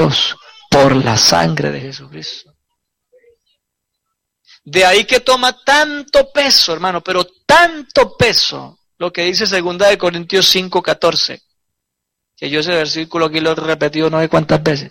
limpios por la sangre de Jesucristo. De ahí que toma tanto peso, hermano, pero tanto peso, lo que dice 2 Corintios 5:14, que yo ese versículo aquí lo he repetido no sé cuántas veces.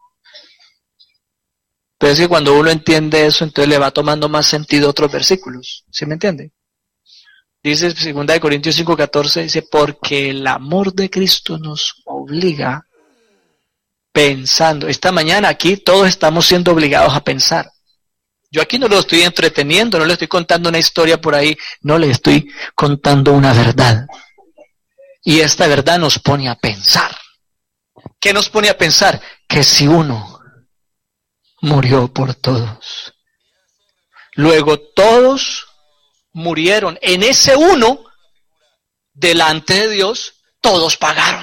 Pero es que cuando uno entiende eso, entonces le va tomando más sentido otros versículos, ¿sí me entiende? Dice 2 Corintios 5:14, dice, porque el amor de Cristo nos obliga pensando. Esta mañana aquí todos estamos siendo obligados a pensar. Yo aquí no lo estoy entreteniendo, no le estoy contando una historia por ahí, no le estoy contando una verdad. Y esta verdad nos pone a pensar. ¿Qué nos pone a pensar? Que si uno murió por todos, luego todos murieron. En ese uno, delante de Dios, todos pagaron.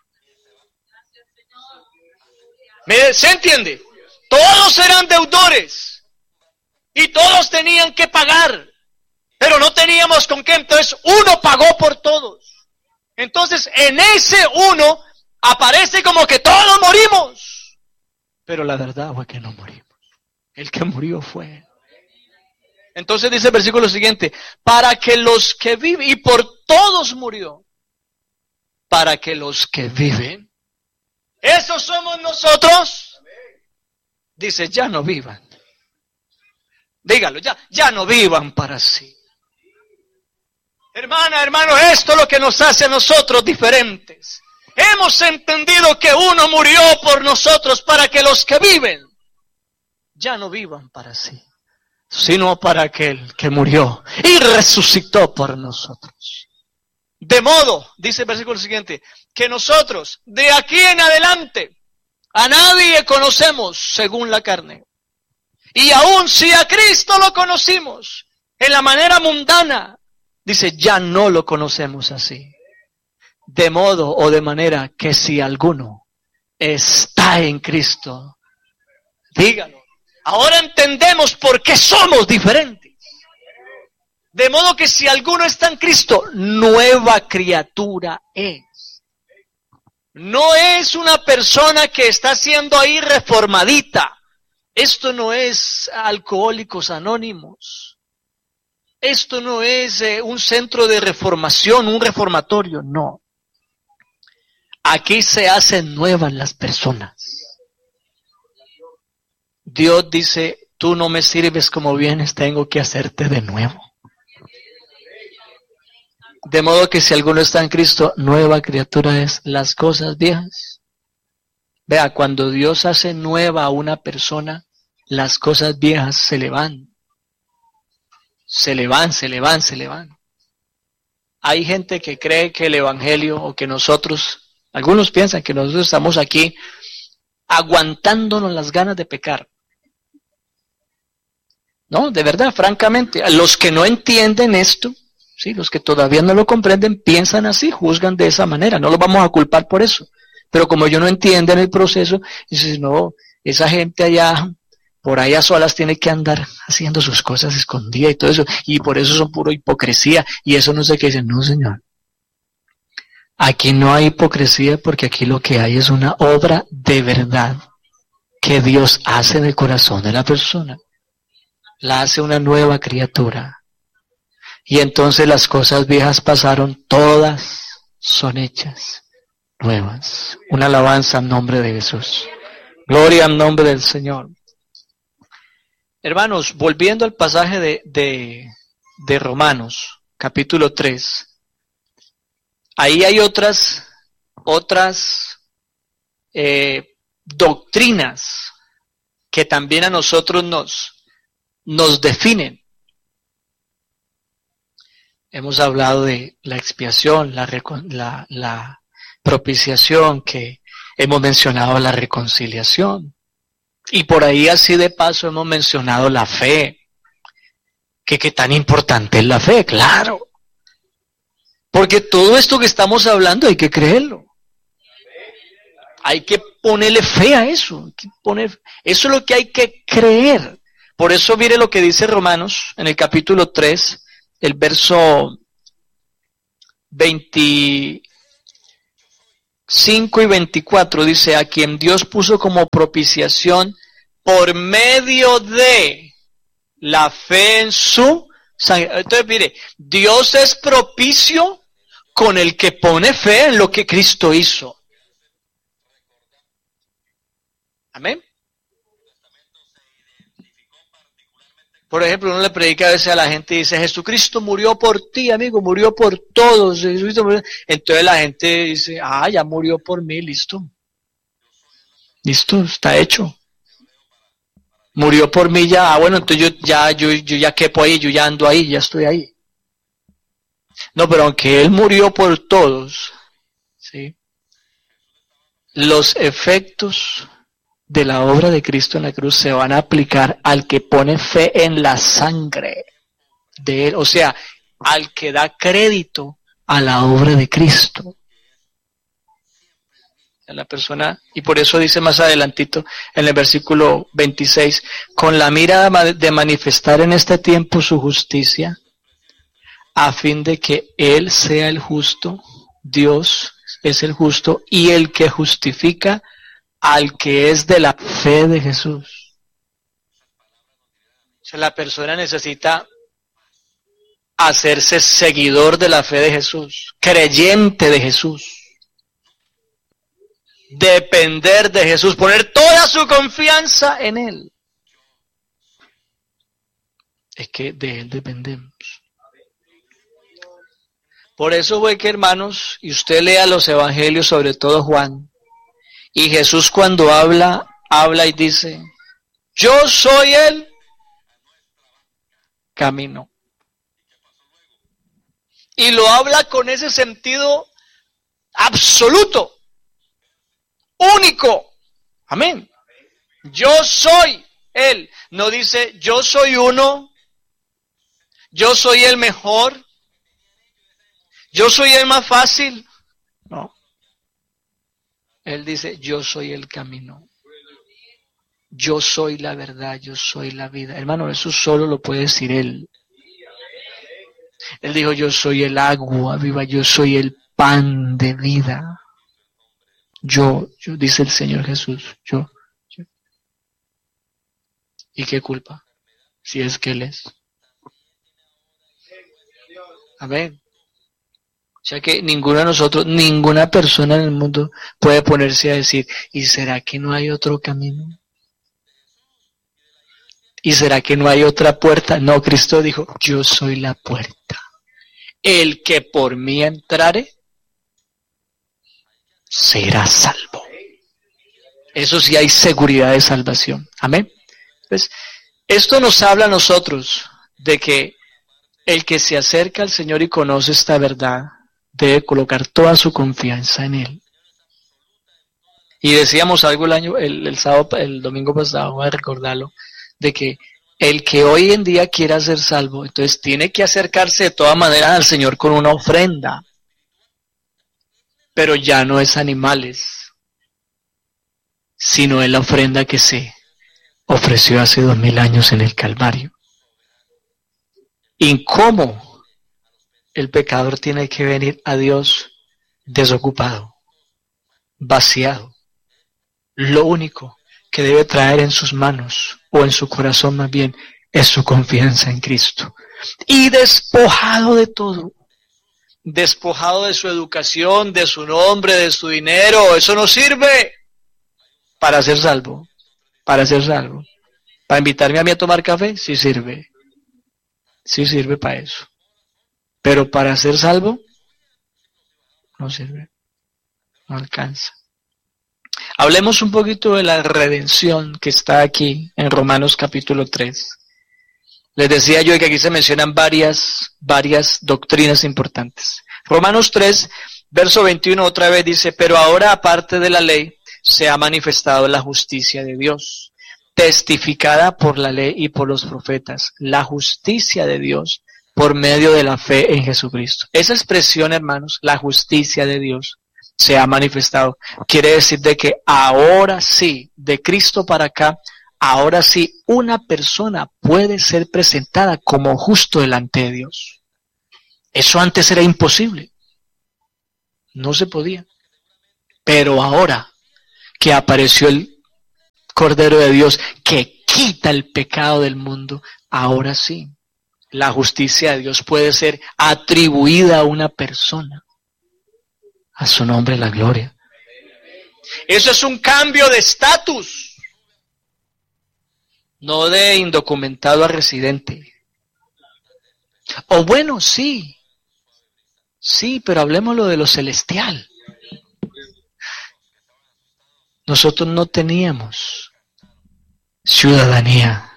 ¿Se entiende? Todos eran deudores. Y todos tenían que pagar, pero no teníamos con qué, entonces uno pagó por todos. Entonces en ese uno aparece como que todos morimos, pero la verdad fue que no morimos, el que murió fue Él. Entonces dice el versículo siguiente, para que los que viven, y por todos murió, para que los que viven, esos somos nosotros, dice, ya no vivan. Dígalo, ya no vivan para sí. Hermana, hermano, esto es lo que nos hace a nosotros diferentes. Hemos entendido que uno murió por nosotros para que los que viven ya no vivan para sí, sino para aquel que murió y resucitó por nosotros. De modo, dice el versículo siguiente, que nosotros de aquí en adelante a nadie conocemos según la carne. Y aun si a Cristo lo conocimos en la manera mundana, dice, ya no lo conocemos así. De modo o de manera que si alguno está en Cristo, dígalo. Ahora entendemos por qué somos diferentes. De modo que si alguno está en Cristo, nueva criatura es. No es una persona que está siendo ahí reformadita. Esto no es Alcohólicos Anónimos. Esto no es un centro de reformación, un reformatorio, no. Aquí se hacen nuevas las personas. Dios dice, tú no me sirves como vienes, tengo que hacerte de nuevo. De modo que si alguno está en Cristo, nueva criatura es, las cosas viejas. Vea, cuando Dios hace nueva a una persona, las cosas viejas se le van. Se le van. Hay gente que cree que el evangelio o que nosotros, algunos piensan que nosotros estamos aquí aguantándonos las ganas de pecar. No, de verdad, francamente, a los que no entienden esto, sí, los que todavía no lo comprenden, piensan así, juzgan de esa manera, no los vamos a culpar por eso. Pero como ellos no entienden el proceso, dicen, no, esa gente allá, por ahí a solas tiene que andar haciendo sus cosas escondidas y todo eso, y por eso son puro hipocresía, y eso no sé qué dicen. No, señor. Aquí no hay hipocresía porque aquí lo que hay es una obra de verdad que Dios hace en el corazón de la persona. La hace una nueva criatura. Y entonces las cosas viejas pasaron, todas son hechas nuevas. Una alabanza en nombre de Jesús. Gloria al nombre del Señor. Hermanos, volviendo al pasaje de Romanos, capítulo 3, ahí hay otras doctrinas que también a nosotros nos definen. Hemos hablado de la expiación, la propiciación, que hemos mencionado la reconciliación. Y por ahí así de paso hemos mencionado la fe. Que tan importante es la fe, claro. Porque todo esto que estamos hablando hay que creerlo. Hay que ponerle fe a eso. Eso es lo que hay que creer. Por eso mire lo que dice Romanos en el capítulo 3, el verso 20, 5:24 dice, a quien Dios puso como propiciación por medio de la fe en su sangre. Entonces, mire, Dios es propicio con el que pone fe en lo que Cristo hizo. Amén. Por ejemplo, uno le predica a veces a la gente y dice, Jesucristo murió por ti, amigo, murió por todos. Jesucristo murió. Entonces la gente dice, ya murió por mí, listo. Listo, está hecho. Murió por mí ya, bueno, entonces yo ya quepo ahí, yo ya ando ahí, ya estoy ahí. No, pero aunque Él murió por todos, ¿sí? Los efectos de la obra de Cristo en la cruz se van a aplicar al que pone fe en la sangre de Él, o sea, al que da crédito a la obra de Cristo. A la persona, y por eso dice más adelantito en el versículo 26, con la mira de manifestar en este tiempo su justicia, a fin de que Él sea el justo, Dios es el justo, y el que justifica al que es de la fe de Jesús. O sea, la persona necesita hacerse seguidor de la fe de Jesús, creyente de Jesús, depender de Jesús, poner toda su confianza en Él. Es que de Él dependemos. Por eso fue que, hermanos, y usted lea los evangelios, sobre todo Juan, y Jesús cuando habla y dice, yo soy el camino. Y lo habla con ese sentido absoluto, único. Amén. Yo soy Él. No dice, yo soy uno, yo soy el mejor, yo soy el más fácil. No. Él dice, yo soy el camino. Yo soy la verdad, yo soy la vida. Hermano, eso solo lo puede decir Él. Él dijo, yo soy el agua viva, yo soy el pan de vida. Yo, dice el Señor Jesús, yo. ¿Y qué culpa? Si es que Él es. Amén. O sea que ninguno de nosotros, ninguna persona en el mundo puede ponerse a decir, ¿y será que no hay otro camino? ¿Y será que no hay otra puerta? No, Cristo dijo, yo soy la puerta. El que por mí entrare, será salvo. Eso sí hay seguridad de salvación. Amén. Pues, esto nos habla a nosotros de que el que se acerca al Señor y conoce esta verdad, debe colocar toda su confianza en Él. Y decíamos algo el domingo pasado, voy a recordarlo, de que el que hoy en día quiera ser salvo, entonces tiene que acercarse de todas maneras al Señor con una ofrenda. Pero ya no es animales, sino es la ofrenda que se ofreció hace 2000 años en el Calvario. ¿Y cómo el pecador tiene que venir a Dios desocupado, vaciado? Lo único que debe traer en sus manos, o en su corazón más bien, es su confianza en Cristo. Y despojado de todo, despojado de su educación, de su nombre, de su dinero, eso no sirve para ser salvo. Para ser salvo. Para invitarme a mí a tomar café, sí sirve. Sí sirve para eso. Pero para ser salvo, no sirve. No alcanza. Hablemos un poquito de la redención que está aquí en Romanos capítulo 3. Les decía yo que aquí se mencionan varias doctrinas importantes. Romanos 3, verso 21 otra vez dice, pero ahora aparte de la ley se ha manifestado la justicia de Dios, testificada por la ley y por los profetas, la justicia de Dios por medio de la fe en Jesucristo. Esa expresión, hermanos, la justicia de Dios se ha manifestado, quiere decir de que ahora sí, de Cristo para acá, ahora sí, una persona puede ser presentada como justo delante de Dios. Eso antes era imposible. No se podía. Pero ahora que apareció el Cordero de Dios que quita el pecado del mundo, ahora sí, la justicia de Dios puede ser atribuida a una persona. A su nombre la gloria. Eso es un cambio de estatus. No de indocumentado a residente. O bueno, sí. Sí, pero hablemoslo de lo celestial. Nosotros no teníamos ciudadanía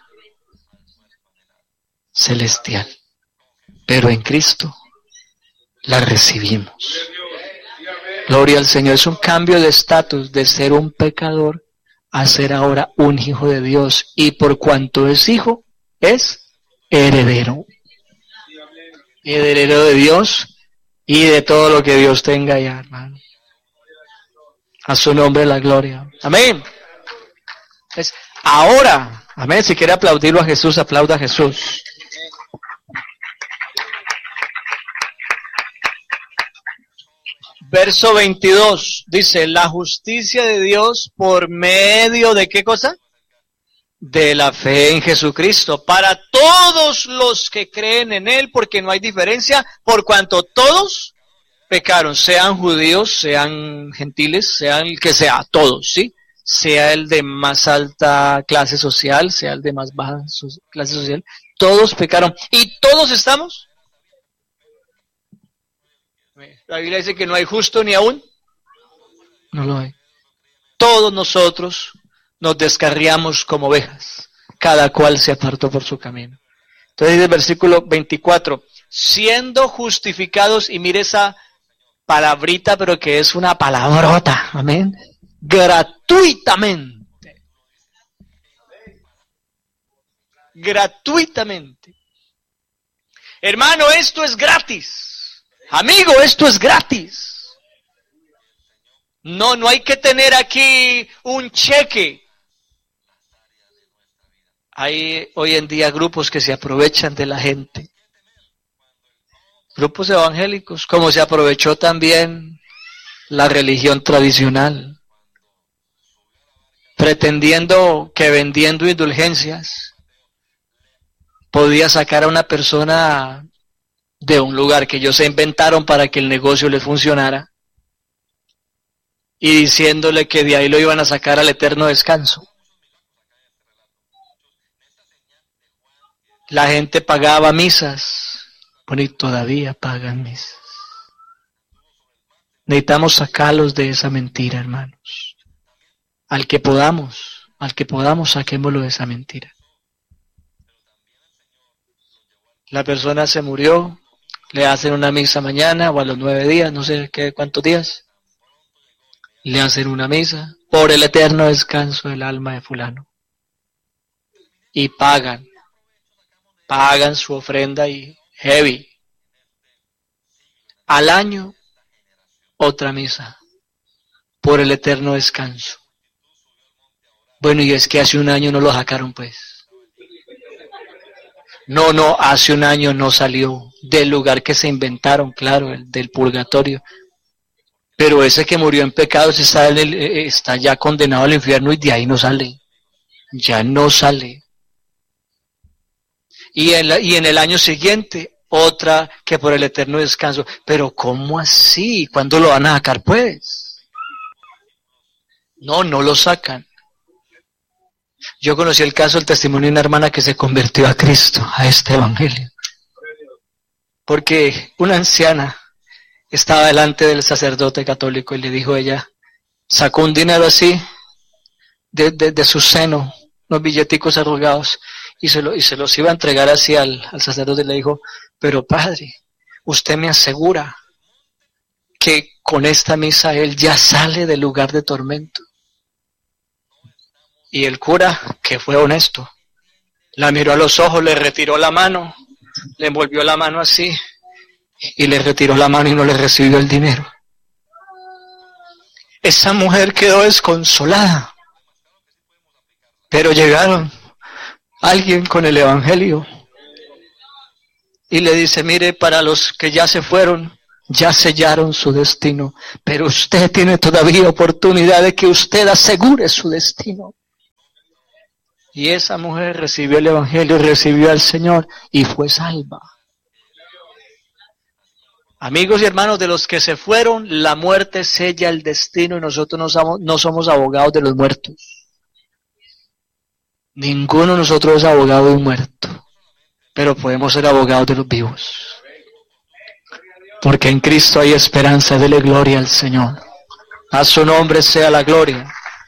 celestial, pero en Cristo la recibimos. Gloria al Señor. Es un cambio de estatus de ser un pecador a ser ahora un hijo de Dios, y por cuanto es hijo, es heredero. Heredero de Dios y de todo lo que Dios tenga ya, hermano. A su nombre la gloria. Amén. Es ahora, amén. Si quiere aplaudirlo a Jesús, aplauda a Jesús. Verso 22 dice, la justicia de Dios por medio de ¿qué cosa? De la fe en Jesucristo, para todos los que creen en Él, porque no hay diferencia, por cuanto todos pecaron, sean judíos, sean gentiles, sean el que sea, todos, ¿sí? Sea el de más alta clase social, sea el de más baja clase social, todos pecaron, y todos estamos. La Biblia dice que no hay justo ni aún. No lo hay. Todos nosotros nos descarriamos como ovejas. Cada cual se apartó por su camino. Entonces dice el versículo 24. Siendo justificados, y mire esa palabrita, pero que es una palabrota. Amén. Gratuitamente. Gratuitamente. Hermano, esto es gratis. Amigo, esto es gratis. No hay que tener aquí un cheque. Hay hoy en día grupos que se aprovechan de la gente. Grupos evangélicos, como se aprovechó también la religión tradicional, pretendiendo que vendiendo indulgencias podía sacar a una persona de un lugar que ellos se inventaron para que el negocio les funcionara, y diciéndole que de ahí lo iban a sacar al eterno descanso. La gente pagaba misas, bueno, y todavía pagan misas. Necesitamos sacarlos de esa mentira, hermanos. Al que podamos, saquémoslo de esa mentira. La persona se murió, le hacen una misa mañana o a los 9 días, no sé cuántos días. Le hacen una misa por el eterno descanso del alma de fulano. Y pagan su ofrenda y heavy. Al año, otra misa por el eterno descanso. Bueno, y es que hace un año no lo sacaron, pues. No, hace un año no salió del lugar que se inventaron, claro, el del purgatorio. Pero ese que murió en pecados está ya condenado al infierno y de ahí no sale. Ya no sale. Y en el año siguiente, otra que por el eterno descanso. Pero ¿cómo así? ¿Cuándo lo van a sacar, pues? No lo sacan. Yo conocí el caso, el testimonio de una hermana que se convirtió a Cristo, a este evangelio. Porque una anciana estaba delante del sacerdote católico y le dijo ella, sacó un dinero así de su seno, unos billeticos arrugados, y se los iba a entregar así al sacerdote, y le dijo, pero padre, usted me asegura que con esta misa él ya sale del lugar de tormento. Y el cura, que fue honesto, la miró a los ojos, le retiró la mano, le envolvió la mano así, y le retiró la mano y no le recibió el dinero. Esa mujer quedó desconsolada. Pero llegaron alguien con el evangelio y le dice, mire, para los que ya se fueron, Ya sellaron su destino, pero usted tiene todavía oportunidad de que usted asegure su destino. Y esa mujer recibió el Evangelio, recibió al Señor y fue salva. Amigos y hermanos, de los que se fueron, la muerte sella el destino y nosotros no somos abogados de los muertos. Ninguno de nosotros es abogado de un muerto, pero podemos ser abogados de los vivos. Porque en Cristo hay esperanza, dele gloria al Señor. A su nombre sea la gloria.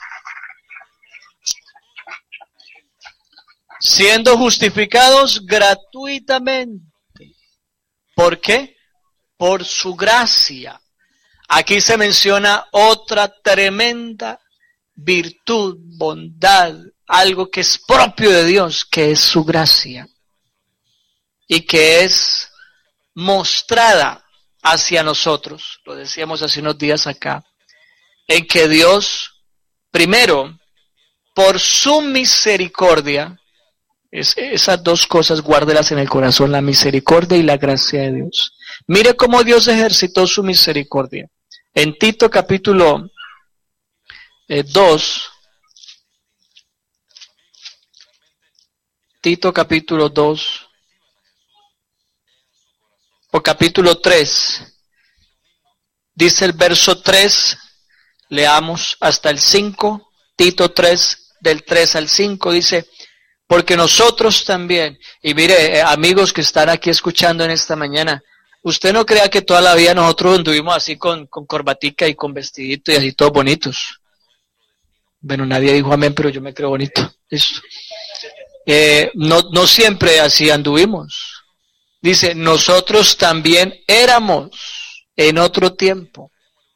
Siendo justificados gratuitamente. ¿Por qué? Por su gracia. Aquí se menciona otra tremenda virtud, bondad, algo que es propio de Dios, que es su gracia. Y que es mostrada hacia nosotros, lo decíamos hace unos días acá, en que Dios, primero, por su misericordia, esas dos cosas guárdelas en el corazón, la misericordia y la gracia de Dios. Mire cómo Dios ejercitó su misericordia. En Tito capítulo 2, Tito capítulo 2, o capítulo 3, dice el verso 3, leamos hasta el 5, Tito 3, del 3 al 5, dice, porque nosotros también, y mire, amigos que están aquí escuchando en esta mañana, usted no crea que toda la vida nosotros anduvimos así con corbatica y con vestidito y así todos bonitos. Bueno, nadie dijo amén, pero yo me creo bonito. Eso. No siempre así anduvimos. Dice, nosotros también éramos en otro tiempo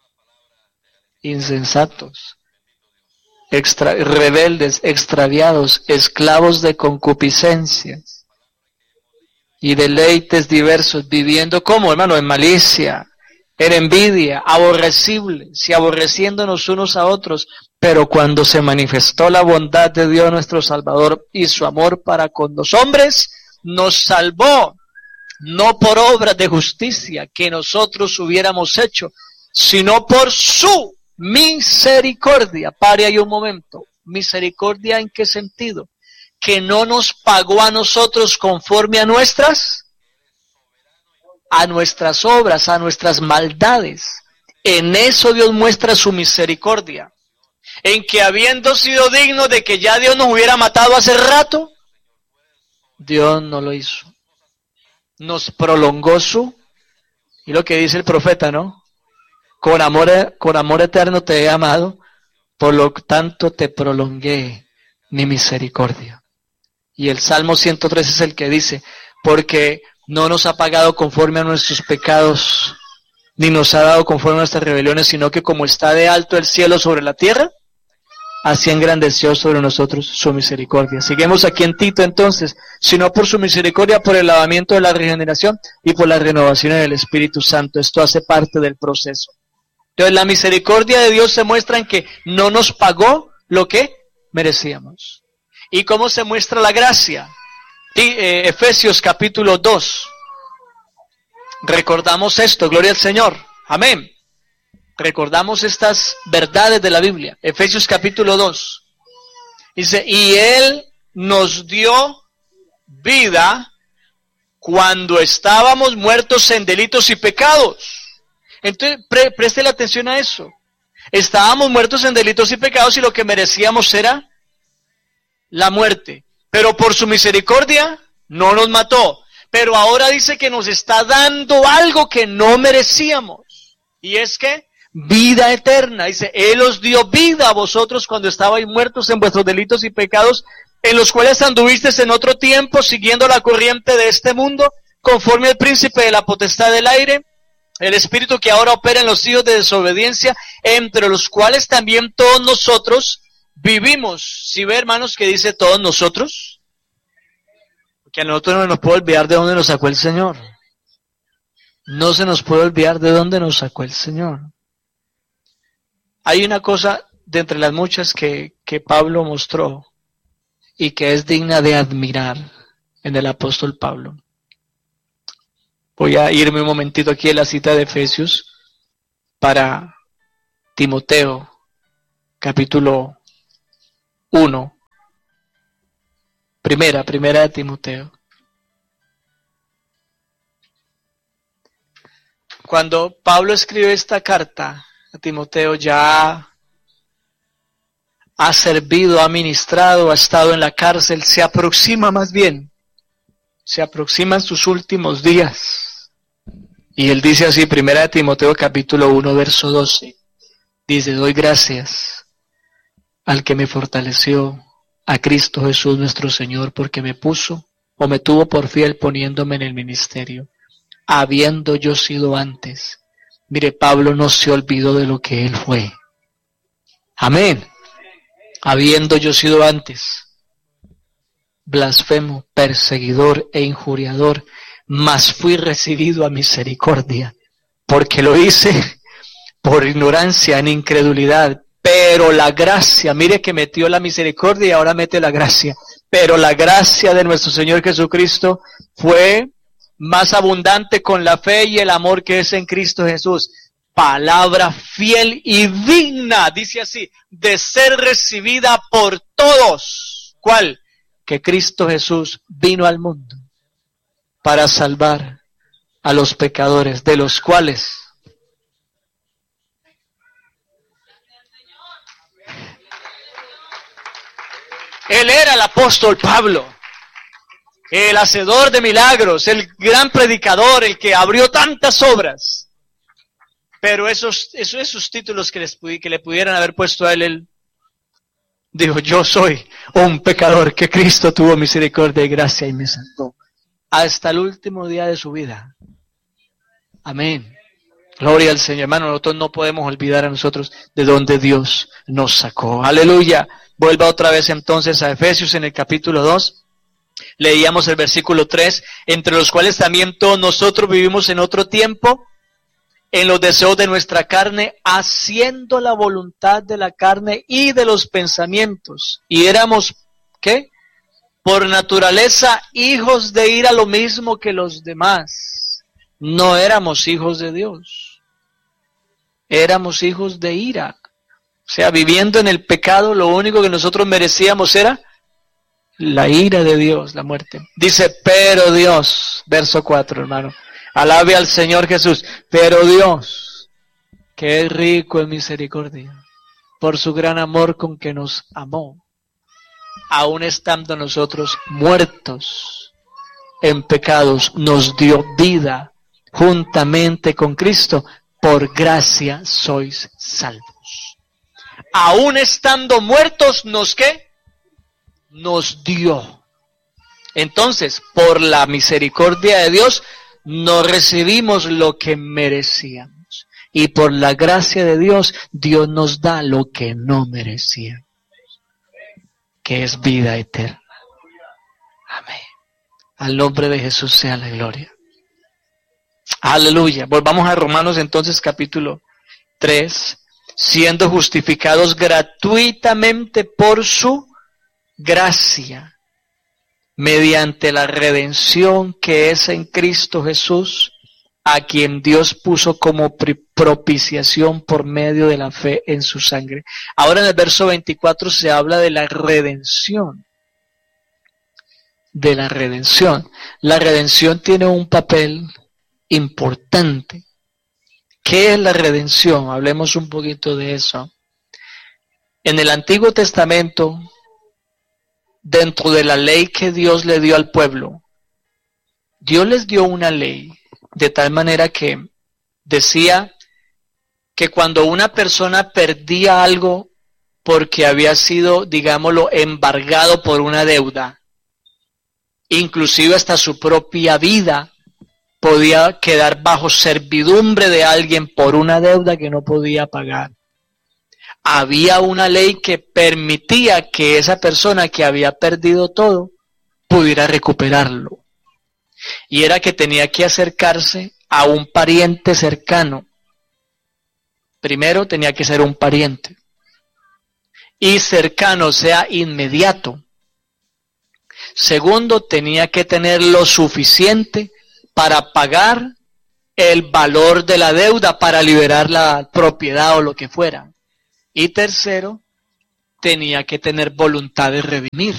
insensatos, rebeldes, extraviados, esclavos de concupiscencias y deleites diversos, viviendo como, hermano, en malicia, en envidia, aborrecibles y aborreciéndonos unos a otros. Pero cuando se manifestó la bondad de Dios nuestro Salvador y su amor para con los hombres, nos salvó. No por obras de justicia que nosotros hubiéramos hecho, sino por su misericordia. Pare ahí un momento. ¿Misericordia en qué sentido? Que no nos pagó a nosotros conforme a nuestras obras, a nuestras maldades. En eso Dios muestra su misericordia. En que habiendo sido digno de que ya Dios nos hubiera matado hace rato, Dios no lo hizo. Nos prolongó y lo que dice el profeta, ¿no? Con amor eterno te he amado, por lo tanto te prolongué mi misericordia. Y el Salmo 103 es el que dice, porque no nos ha pagado conforme a nuestros pecados, ni nos ha dado conforme a nuestras rebeliones, sino que como está de alto el cielo sobre la tierra, así engrandeció sobre nosotros su misericordia. Seguimos aquí en Tito entonces, sino por su misericordia, por el lavamiento de la regeneración y por la renovación del Espíritu Santo. Esto hace parte del proceso. Entonces la misericordia de Dios se muestra en que no nos pagó lo que merecíamos. ¿Y cómo se muestra la gracia? Efesios capítulo 2. Recordamos esto, gloria al Señor. Amén. Recordamos estas verdades de la Biblia. Efesios capítulo 2. Dice, y Él nos dio vida cuando estábamos muertos en delitos y pecados. Entonces, preste la atención a eso. Estábamos muertos en delitos y pecados y lo que merecíamos era la muerte. Pero por su misericordia no nos mató. Pero ahora dice que nos está dando algo que no merecíamos. Y es que vida eterna. Dice, Él os dio vida a vosotros cuando estabais muertos en vuestros delitos y pecados, en los cuales anduvisteis en otro tiempo, siguiendo la corriente de este mundo, conforme al príncipe de la potestad del aire, el espíritu que ahora opera en los hijos de desobediencia, entre los cuales también todos nosotros vivimos. ¿Sí ve, hermanos, que dice todos nosotros? Porque a nosotros no nos puede olvidar de dónde nos sacó el Señor. No se nos puede olvidar de dónde nos sacó el Señor. Hay una cosa de entre las muchas que Pablo mostró y que es digna de admirar en el apóstol Pablo. Voy a irme un momentito aquí en la cita de Efesios para Timoteo, capítulo 1. Primera de Timoteo. Cuando Pablo escribe esta carta a Timoteo, ya ha servido, ha ministrado, ha estado en la cárcel, se aproximan sus últimos días. Y él dice así, primera de Timoteo capítulo 1, verso 12, dice, doy gracias al que me fortaleció, a Cristo Jesús nuestro Señor, porque me tuvo por fiel poniéndome en el ministerio, habiendo yo sido antes. Mire, Pablo no se olvidó de lo que él fue. Amén. Habiendo yo sido antes blasfemo, perseguidor e injuriador, mas fui recibido a misericordia, porque lo hice por ignorancia, en incredulidad, pero la gracia, mire que metió la misericordia y ahora mete la gracia, pero la gracia de nuestro Señor Jesucristo fue más abundante con la fe y el amor que es en Cristo Jesús. Palabra fiel y digna, dice así, de ser recibida por todos. ¿Cuál? Que Cristo Jesús vino al mundo para salvar a los pecadores, de los cuales él era el apóstol Pablo, el hacedor de milagros, el gran predicador, el que abrió tantas obras. Pero esos títulos que le pudieran haber puesto a él dijo, yo soy un pecador que Cristo tuvo misericordia y gracia y me salvó. Hasta el último día de su vida. Amén. Gloria al Señor. Hermano, nosotros no podemos olvidar a nosotros de donde Dios nos sacó. Aleluya. Vuelva otra vez entonces a Efesios en el capítulo 2. Leíamos el versículo 3, entre los cuales también todos nosotros vivimos en otro tiempo, en los deseos de nuestra carne, haciendo la voluntad de la carne y de los pensamientos. Y éramos, ¿qué? Por naturaleza, hijos de ira, lo mismo que los demás. No éramos hijos de Dios. Éramos hijos de ira. O sea, viviendo en el pecado, lo único que nosotros merecíamos era la ira de Dios, la muerte. Dice, pero Dios, verso 4, hermano. Alabe al Señor Jesús. Pero Dios, que es rico en misericordia, por su gran amor con que nos amó, aun estando nosotros muertos en pecados, nos dio vida juntamente con Cristo. Por gracia sois salvos. Aun estando muertos, ¿nos qué? Nos dio. Entonces, por la misericordia de Dios, no recibimos lo que merecíamos. Y por la gracia de Dios, Dios nos da lo que no merecíamos, que es vida eterna. Amén. Al nombre de Jesús sea la gloria. Aleluya. Volvamos a Romanos entonces capítulo 3. Siendo justificados gratuitamente por su gracia, mediante la redención que es en Cristo Jesús, a quien Dios puso como propiciación por medio de la fe en su sangre. Ahora en el verso 24 se habla de la redención. De la redención. La redención tiene un papel importante. ¿Qué es la redención? Hablemos un poquito de eso. En el Antiguo Testamento, dentro de la ley que Dios le dio al pueblo, Dios les dio una ley de tal manera que decía que cuando una persona perdía algo porque había sido, digámoslo, embargado por una deuda, inclusive hasta su propia vida podía quedar bajo servidumbre de alguien por una deuda que no podía pagar. Había una ley que permitía que esa persona que había perdido todo pudiera recuperarlo. Y era que tenía que acercarse a un pariente cercano. Primero tenía que ser un pariente. Y cercano, o sea, inmediato. Segundo, tenía que tener lo suficiente para pagar el valor de la deuda, para liberar la propiedad o lo que fuera. Y tercero, tenía que tener voluntad de redimir.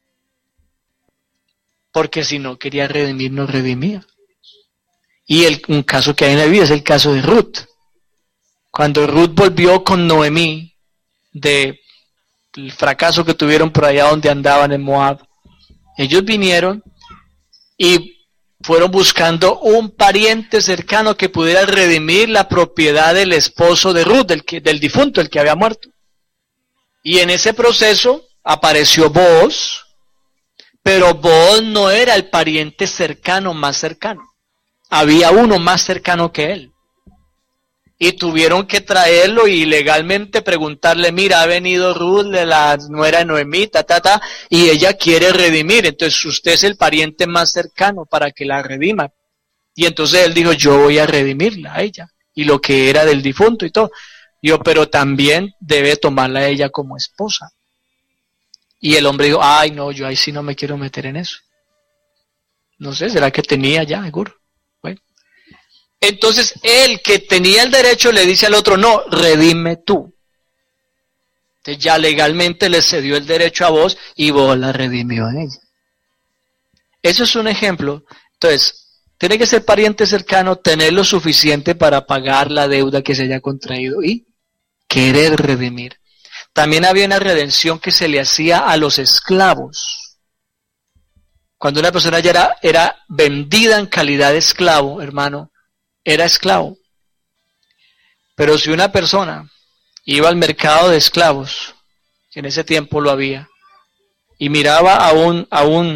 Porque si no quería redimir, no redimía. Y un caso que hay en la Biblia es el caso de Ruth. Cuando Ruth volvió con Noemí del fracaso que tuvieron por allá donde andaban en Moab, ellos vinieron y fueron buscando un pariente cercano que pudiera redimir la propiedad del esposo de Ruth, del difunto, el que había muerto. Y en ese proceso apareció Booz, pero Booz no era el pariente cercano más cercano. Había uno más cercano que él. Y tuvieron que traerlo y legalmente preguntarle, mira, ha venido Ruth, de la nuera de Noemí, y ella quiere redimir. Entonces usted es el pariente más cercano para que la redima. Y entonces él dijo, yo voy a redimirla a ella. Y lo que era del difunto y todo. Yo, pero también debe tomarla a ella como esposa. Y el hombre dijo, ay no, yo ahí sí no me quiero meter en eso. No sé, ¿será que tenía ya, seguro? Bueno. Entonces él que tenía el derecho le dice al otro, no, redime tú. Entonces ya legalmente le cedió el derecho a vos y vos la redimió a ella. Eso es un ejemplo. Entonces, tiene que ser pariente cercano, tener lo suficiente para pagar la deuda que se haya contraído y querer redimir. También había una redención que se le hacía a los esclavos. Cuando una persona ya era vendida en calidad de esclavo, hermano, era esclavo. Pero si una persona iba al mercado de esclavos, que en ese tiempo lo había, y miraba a un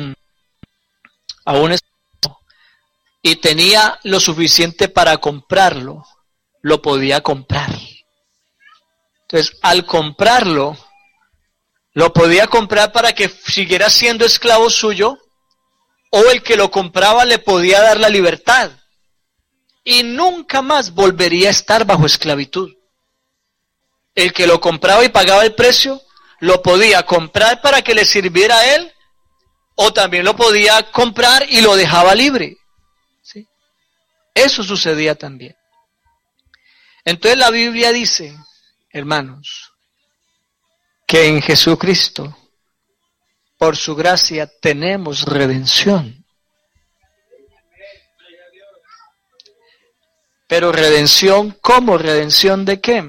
esclavo y tenía lo suficiente para comprarlo, lo podía comprar. Entonces, al comprarlo, lo podía comprar para que siguiera siendo esclavo suyo, o el que lo compraba le podía dar la libertad. Y nunca más volvería a estar bajo esclavitud. El que lo compraba y pagaba el precio, lo podía comprar para que le sirviera a él, o también lo podía comprar y lo dejaba libre. ¿Sí? Eso sucedía también. Entonces la Biblia dice, hermanos, que en Jesucristo, por su gracia, tenemos redención. Pero redención, ¿cómo? ¿Redención de qué?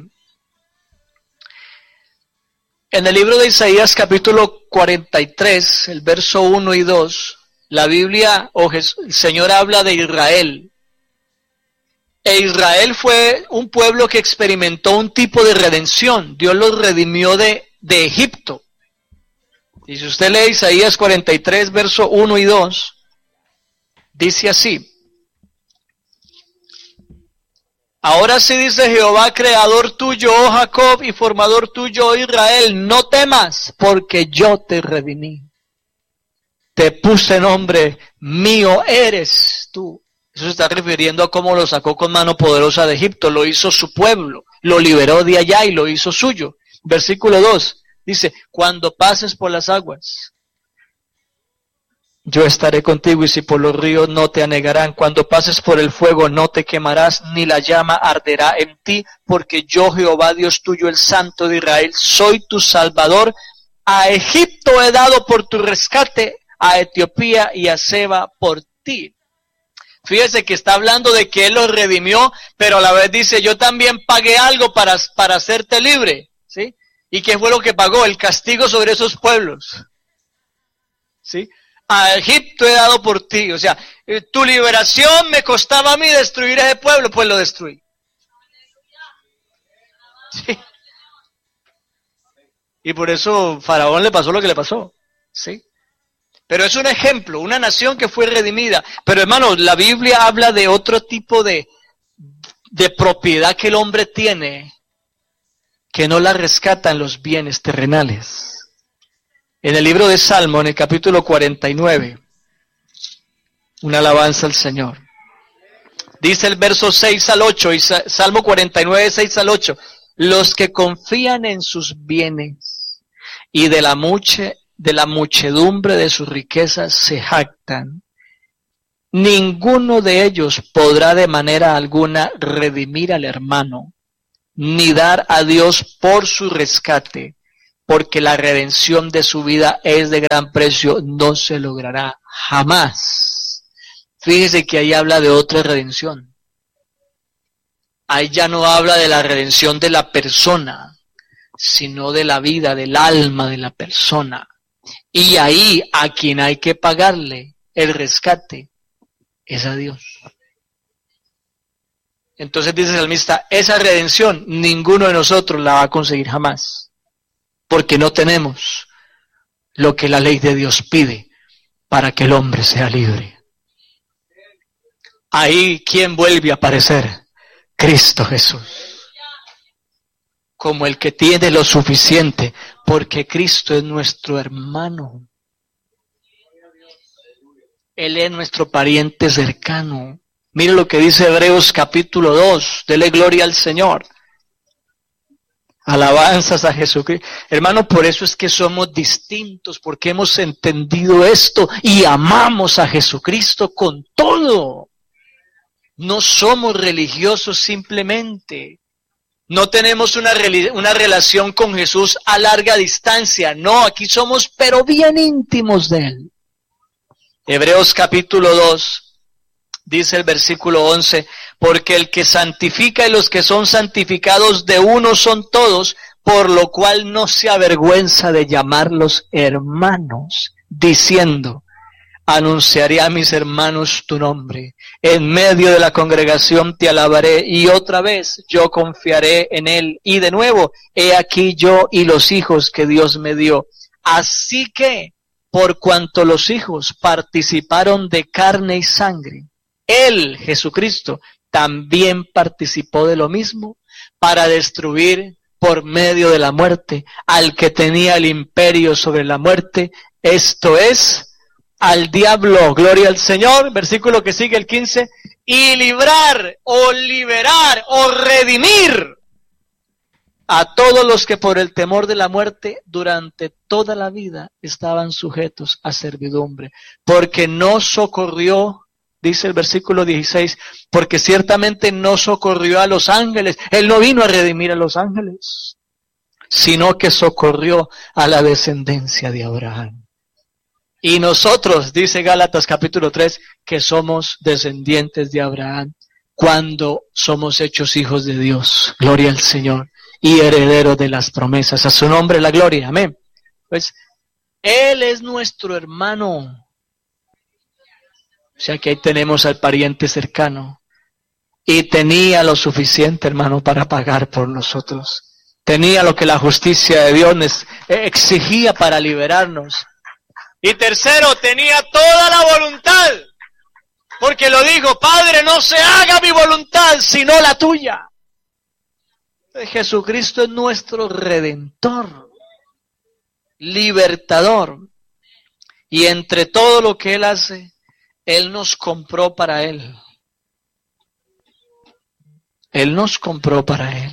En el libro de Isaías capítulo 43, el verso 1 y 2, la Biblia, el Señor habla de Israel. E Israel fue un pueblo que experimentó un tipo de redención. Dios los redimió de Egipto. Y si usted lee Isaías 43, verso 1 y 2, dice así. Ahora sí dice Jehová, creador tuyo, oh Jacob, y formador tuyo, oh Israel, no temas, porque yo te redimí. Te puse nombre, mío eres tú. Eso se está refiriendo a cómo lo sacó con mano poderosa de Egipto, lo hizo su pueblo, lo liberó de allá y lo hizo suyo. Versículo 2, dice, cuando pases por las aguas, yo estaré contigo, y si por los ríos no te anegarán. Cuando pases por el fuego no te quemarás, ni la llama arderá en ti, porque yo, Jehová Dios tuyo, el Santo de Israel, soy tu Salvador. A Egipto he dado por tu rescate, a Etiopía y a Seba por ti. Fíjese que está hablando de que Él los redimió, pero a la vez dice, yo también pagué algo para hacerte libre. ¿Sí? ¿Y qué fue lo que pagó? El castigo sobre esos pueblos. ¿Sí? A Egipto he dado por ti. O sea, tu liberación me costaba a mí destruir a ese pueblo, pues lo destruí. Sí. Y por eso Faraón le pasó lo que le pasó. ¿Sí? Pero es un ejemplo, una nación que fue redimida. Pero hermanos, la Biblia habla de otro tipo de propiedad que el hombre tiene, que no la rescatan los bienes terrenales. En el libro de Salmo, en el capítulo 49, una alabanza al Señor. Dice el verso 6 al 8, y Salmo 49, 6 al 8, los que confían en sus bienes y de la muchedumbre de sus riquezas se jactan, ninguno de ellos podrá de manera alguna redimir al hermano, ni dar a Dios por su rescate, porque la redención de su vida es de gran precio, no se logrará jamás. Fíjese que ahí habla de otra redención. Ahí ya no habla de la redención de la persona, sino de la vida, del alma de la persona. Y ahí a quien hay que pagarle el rescate es a Dios. Entonces dice el salmista, esa redención ninguno de nosotros la va a conseguir jamás, porque no tenemos lo que la ley de Dios pide para que el hombre sea libre. Ahí, ¿quién vuelve a aparecer? Cristo Jesús, como el que tiene lo suficiente, porque Cristo es nuestro hermano. Él es nuestro pariente cercano. Mire lo que dice Hebreos capítulo 2, dele gloria al Señor. Alabanzas a Jesucristo. Hermano, por eso es que somos distintos, porque hemos entendido esto y amamos a Jesucristo con todo. No somos religiosos simplemente. No tenemos una relación con Jesús a larga distancia. No, aquí somos pero bien íntimos de Él. Hebreos capítulo 2, dice el versículo 11, porque el que santifica y los que son santificados de uno son todos, por lo cual no se avergüenza de llamarlos hermanos, diciendo, anunciaré a mis hermanos tu nombre, en medio de la congregación te alabaré, y otra vez yo confiaré en él, y de nuevo, he aquí yo y los hijos que Dios me dio. Así que, por cuanto los hijos participaron de carne y sangre, él, Jesucristo, también participó de lo mismo, para destruir por medio de la muerte al que tenía el imperio sobre la muerte, esto es, al diablo. Gloria al Señor. Versículo que sigue, el 15, y librar o liberar o redimir a todos los que por el temor de la muerte durante toda la vida estaban sujetos a servidumbre, porque no socorrió, dice el versículo 16, porque ciertamente no socorrió a los ángeles. Él no vino a redimir a los ángeles, sino que socorrió a la descendencia de Abraham. Y nosotros, dice Gálatas capítulo 3, que somos descendientes de Abraham, cuando somos hechos hijos de Dios. Gloria al Señor. Y herederos de las promesas. A su nombre la gloria. Amén. Pues, Él es nuestro hermano. O sea que ahí tenemos al pariente cercano. Y tenía lo suficiente, hermano, para pagar por nosotros. Tenía lo que la justicia de Dios exigía para liberarnos. Y tercero, tenía toda la voluntad, porque lo dijo, Padre, no se haga mi voluntad, sino la tuya. Jesucristo es nuestro Redentor, libertador, y entre todo lo que Él hace, Él nos compró para Él. Él nos compró para Él.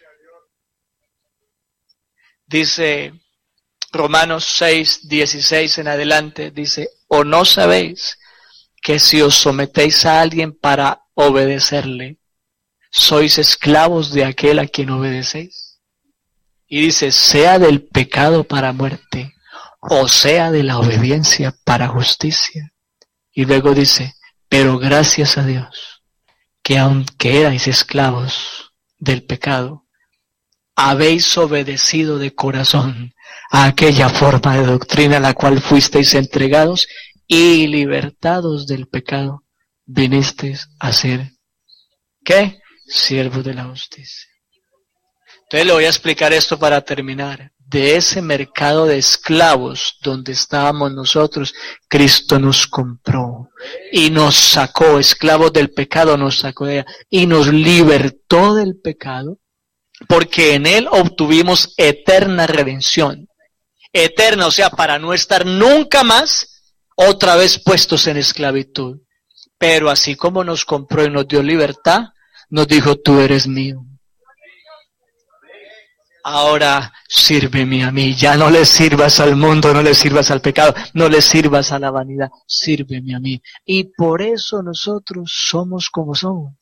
Dice Romanos 6, 16 en adelante, dice, ¿o no sabéis que si os sometéis a alguien para obedecerle, sois esclavos de aquel a quien obedecéis? Y dice, sea del pecado para muerte, o sea de la obediencia para justicia. Y luego dice, pero gracias a Dios, que aunque erais esclavos del pecado, habéis obedecido de corazón a aquella forma de doctrina a la cual fuisteis entregados, y libertados del pecado, vinisteis a ser, ¿qué? Siervos de la justicia. Entonces le voy a explicar esto para terminar. De ese mercado de esclavos donde estábamos nosotros, Cristo nos compró y nos sacó, esclavos del pecado nos sacó de ella, y nos libertó del pecado, porque en Él obtuvimos eterna redención. Eterna, o sea, para no estar nunca más otra vez puestos en esclavitud. Pero así como nos compró y nos dio libertad, nos dijo, tú eres mío. Ahora sírveme a mí. Ya no le sirvas al mundo, no le sirvas al pecado, no le sirvas a la vanidad. Sírveme a mí. Y por eso nosotros somos como somos.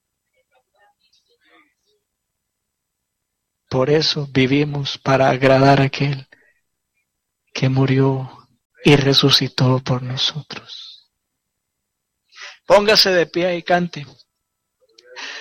Por eso vivimos para agradar a aquel que murió y resucitó por nosotros. Póngase de pie y cante.